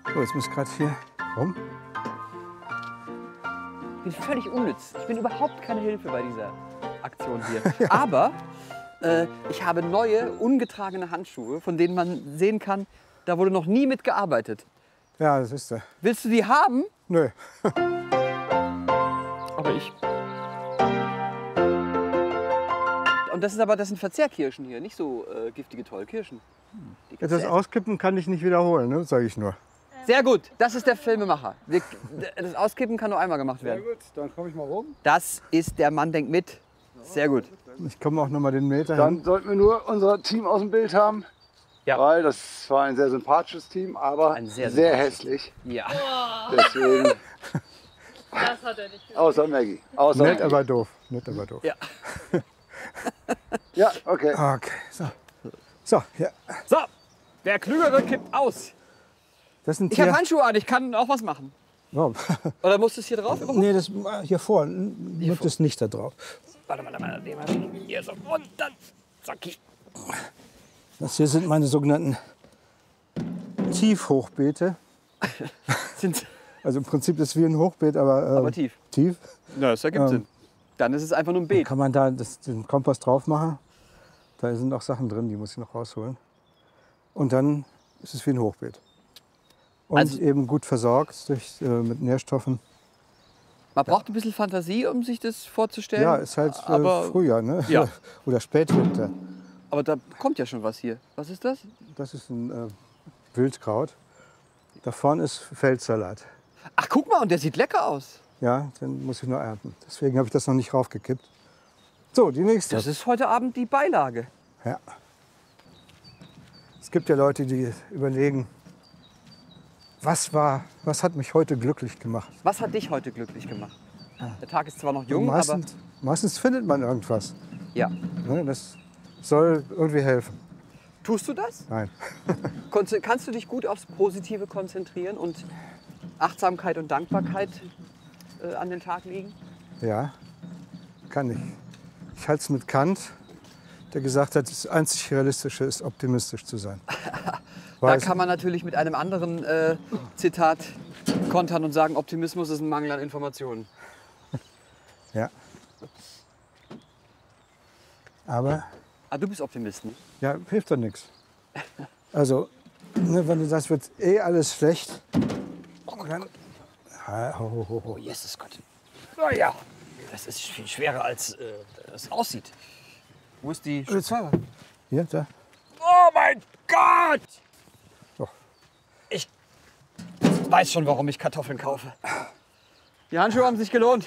So, jetzt muss gerade hier rum. Ich bin völlig unnütz. Ich bin überhaupt keine Hilfe bei dieser Aktion hier. Ja. Aber ich habe neue, ungetragene Handschuhe, von denen man sehen kann, da wurde noch nie mitgearbeitet. Ja, das ist der. Willst du die haben? Nö. Aber ich. Und das sind Verzehrkirschen hier, nicht so giftige Tollkirschen. Ja, das Auskippen kann ich nicht wiederholen, ne? Sage ich nur. Sehr gut, das ist der Filmemacher. Das Auskippen kann nur einmal gemacht werden. Sehr gut, dann komme ich mal rum. Das ist der Mann denkt mit. Sehr gut. Ich komme auch noch mal den Meter Dann hin. sollten wir nur unser Team aus dem Bild haben. Ja. Weil das war ein sehr sympathisches Team, aber Ein sehr sehr sympathisches. hässlich. Ja. Deswegen. Das hat er nicht gesagt. Außer Maggie. Außer Nett, Maggie. aber doof. Nett, aber doof. Ja. Ja, okay. Okay, so. So, ja. So, der Klügere kippt aus. Das sind Ich habe Handschuhe an, ich kann auch was machen. Oh. Oder musst du es hier drauf? Nee, das hier vor. Nimmt es nicht da drauf. Warte mal, nehmen wir hier so und dann zacki. Das hier sind meine sogenannten Tiefhochbeete. Sind Also im Prinzip ist es wie ein Hochbeet, aber tief. tief. Ja, das ergibt Sinn. Dann ist es einfach nur ein Beet. Kann man da den Kompass drauf machen. Da sind auch Sachen drin, die muss ich noch rausholen. Und dann ist es wie ein Hochbeet. Und Also- eben gut versorgt mit Nährstoffen. Man braucht ein bisschen Fantasie, um sich das vorzustellen. Ja, ist halt aber, Frühjahr, ne? Ja. Oder Spätwinter. aber da kommt ja schon was hier. Was ist das? Das ist ein Wildkraut. Da vorne ist Feldsalat. Ach, guck mal, und der sieht lecker aus. Ja, den muss ich nur ernten. Deswegen habe ich das noch nicht raufgekippt. So, die nächste. Das ist heute Abend die Beilage. Ja. Es gibt ja Leute, die überlegen, was hat mich heute glücklich gemacht? Was hat dich heute glücklich gemacht? Der Tag ist zwar noch jung, aber Meistens findet man irgendwas. ja. Ne? Das soll irgendwie helfen. Tust du das? Nein. Kannst du dich gut aufs Positive konzentrieren und Achtsamkeit und Dankbarkeit an den Tag legen? Ja, kann ich. Ich halte es mit Kant, der gesagt hat, das einzig Realistische ist, optimistisch zu sein. Da kann man natürlich mit einem anderen Zitat kontern und sagen, Optimismus ist ein Mangel an Informationen. Ja. Aber Ah, du bist Optimist, ne? ja, hilft doch nichts. Also, ne, wenn du sagst, wird eh alles schlecht. Dann, Oh, Jesus Gott. Oh ja, das ist viel schwerer, als es aussieht. Wo ist die Schutzfahrer? Hier, da. Oh mein Gott! Doch. Ich weiß schon, warum ich Kartoffeln kaufe. Die Handschuhe haben sich gelohnt.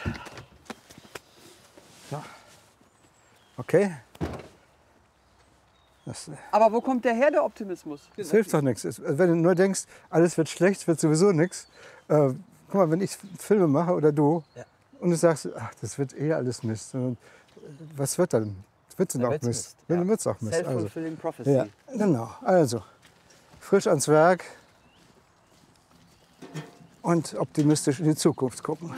Okay. Das Aber wo kommt der her, der Optimismus? hilft doch nichts. Wenn du nur denkst, alles wird schlecht, wird sowieso nichts. Guck mal, wenn ich Filme mache oder du Ja. und du sagst, ach, das wird eh alles Mist. Und was wird dann? Wird dann auch wird's Mist. Mist, Dann ja. wird's auch Mist. Also, Self-fulfilling prophecy. ja, genau. Also, frisch ans Werk und optimistisch in die Zukunft gucken.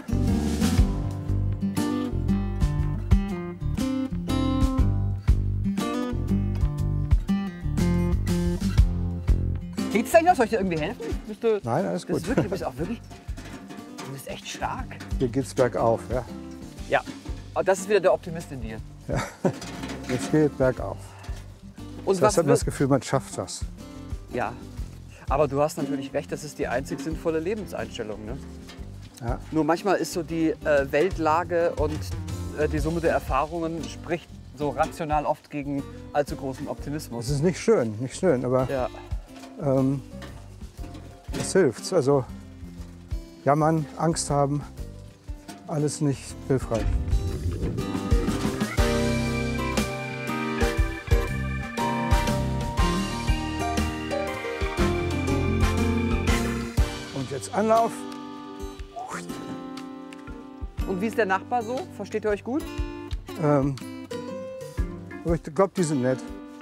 Geht's denn noch? Soll ich dir irgendwie helfen? Bist du, Nein, alles das gut. ist wirklich, du bist auch wirklich. Du bist echt stark. Hier geht's bergauf. Ja. Ja. Und das ist wieder der Optimist in dir. Es geht bergauf. Und Das heißt, hat man das wird, Gefühl, man schafft das. ja. Aber du hast natürlich recht, das ist die einzig sinnvolle Lebenseinstellung. Ne? Ja. Nur manchmal ist so die Weltlage und die Summe der Erfahrungen spricht so rational oft gegen allzu großen Optimismus. Es ist nicht schön, aber Ja. es hilft. Also jammern, Angst haben, alles nicht hilfreich. Und jetzt Anlauf. Und wie ist der Nachbar so? Versteht ihr euch gut? Aber ich glaube, die sind nett.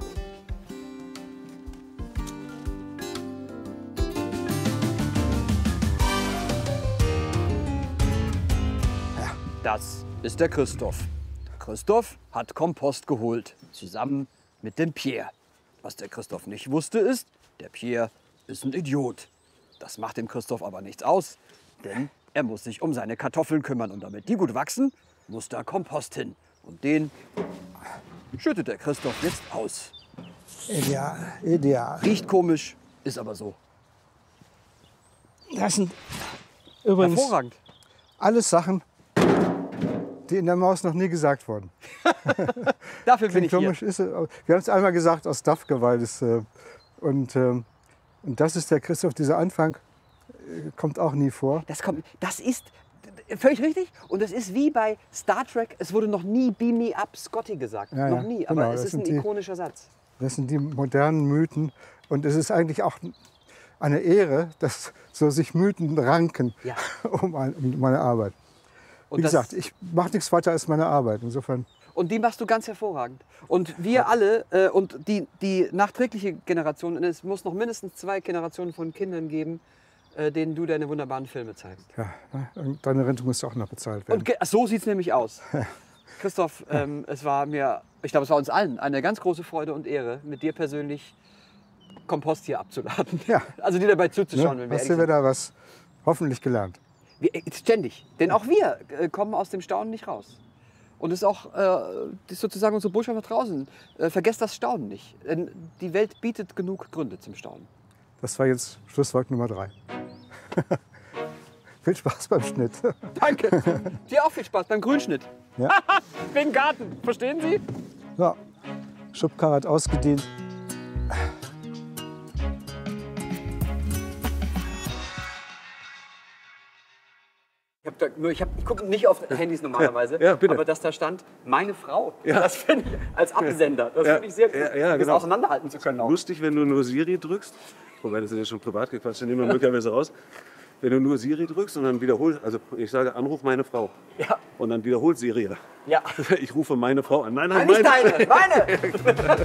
Das ist der Christoph. Der Christoph hat Kompost geholt, zusammen mit dem Pierre. Was der Christoph nicht wusste ist, der Pierre ist ein Idiot. Das Das macht dem Christoph aber nichts aus, denn er muss sich um seine Kartoffeln kümmern. Und damit die gut wachsen, muss da Kompost hin. Und den schüttet der Christoph jetzt aus. Ideal, ideal. Riecht komisch, ist aber so. Das sind übrigens Hervorragend. alles Sachen, die in der Maus noch nie gesagt wurden. Dafür bin Klingt ich hier. komisch, ist, wir haben es einmal gesagt aus Dafke, weil das, und das ist der Christoph, dieser Anfang kommt auch nie vor. Das ist völlig richtig. Und das ist wie bei Star Trek, es wurde noch nie Beam Me Up Scotty gesagt. Ja, noch ja, nie, aber genau, es das ist ein sind die- ikonischer Satz. Das sind die modernen Mythen und es ist eigentlich auch eine Ehre, dass so sich Mythen ranken Ja. um meine Arbeit. Und Wie das- gesagt, ich mache nichts weiter als meine Arbeit. Insofern, Und die machst du ganz hervorragend. Und wir alle und die nachträgliche Generation, und es muss noch mindestens 2 Generationen von Kindern geben, denen du deine wunderbaren Filme zeigst. ja, ne, deine Rente muss auch noch bezahlt werden. Und so sieht es nämlich aus. Christoph, es war mir, ich glaube, es war uns allen eine ganz große Freude und Ehre, mit dir persönlich Kompost hier abzuladen. Ja. Also dir dabei zuzuschauen, Ne? wenn wir Hast ehrlich du sind. wieder was hoffentlich gelernt? Ständig. Denn auch wir kommen aus dem Staunen nicht raus. Und es ist auch das ist sozusagen unsere Botschaft nach draußen. Vergesst das Staunen nicht. Denn die Welt bietet genug Gründe zum Staunen. Das war jetzt Schlusswort Nummer 3. Viel Spaß beim Schnitt. Danke. Dir auch viel Spaß beim Grünschnitt. Ja. Wegen Garten. Verstehen Sie? So, Schubkarre hat ausgedient. Ich gucke nicht auf Handys normalerweise, Ja, bitte. aber dass da stand, meine Frau, das finde ich als Absender, das Ja. finde ich sehr gut, Ja, das genau. auseinanderhalten zu können auch. Lustig, wenn du nur Siri drückst, wobei das ist ja schon privat gequatscht, dann nehmen wir möglicherweise raus. Wenn du nur Siri drückst und dann wiederholst, also ich sage, Anruf meine Frau. Ja. Und dann wiederholt Siri. Ja. Ich rufe meine Frau an. Nein, Nein, nicht meine. deine, meine!